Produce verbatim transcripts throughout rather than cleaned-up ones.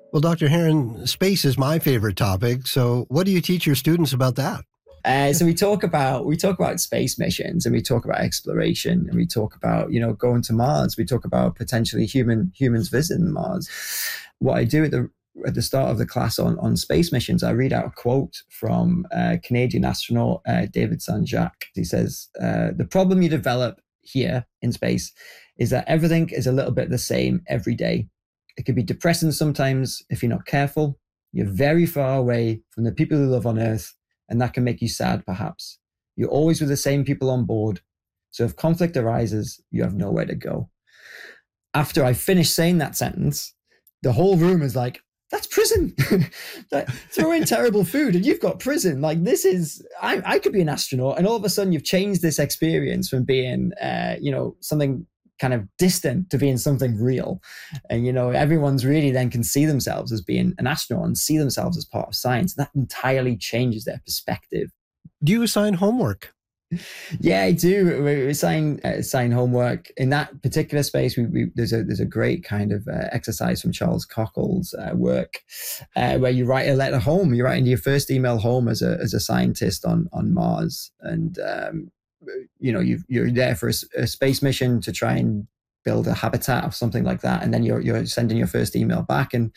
Well, Doctor Heron, space is my favorite topic. So what do you teach your students about that? Uh, so we talk about we talk about space missions, and we talk about exploration, and we talk about, you know, going to Mars. We talk about potentially human humans visiting Mars. What I do at the at the start of the class on, on space missions, I read out a quote from uh, Canadian astronaut uh, David Saint-Jacques. He says, uh, the problem you develop here in space is that everything is a little bit the same every day. It can be depressing sometimes if you're not careful. You're very far away from the people you love on Earth, and that can make you sad, perhaps. You're always with the same people on board. So if conflict arises, you have nowhere to go. After I finish saying that sentence, the whole room is like, that's prison. That, throw in terrible food and you've got prison. Like, this is, I, I could be an astronaut, and all of a sudden you've changed this experience from being, uh, you know, something kind of distant to being something real. And, you know, everyone's really then can see themselves as being an astronaut and see themselves as part of science. That entirely changes their perspective. Do you assign homework? Yeah, I do. We assign uh, assign homework in that particular space. We, we there's a there's a great kind of uh, exercise from Charles Cockle's uh, work uh, where you write a letter home. You're writing your first email home as a as a scientist on on Mars, and um, you know you you're there for a, a space mission to try and build a habitat or something like that, and then you're you're sending your first email back, and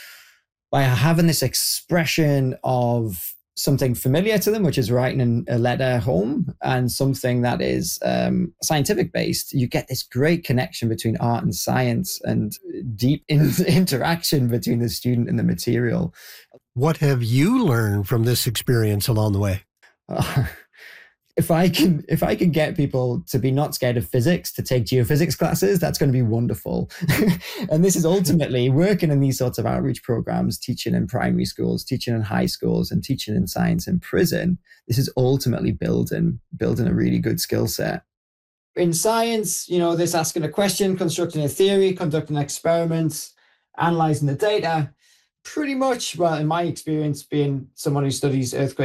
by having this expression of something familiar to them, which is writing a letter home, and something that is um, scientific based, you get this great connection between art and science, and deep in- interaction between the student and the material. What have you learned from this experience along the way? Uh, if I can, if I can get people to be not scared of physics, to take geophysics classes, that's going to be wonderful. And this is ultimately working in these sorts of outreach programs, teaching in primary schools, teaching in high schools, and teaching in science in prison. This is ultimately building, building a really good skill set. In science, you know, this asking a question, constructing a theory, conducting experiments, analyzing the data, pretty much, well, in my experience, being someone who studies earthquakes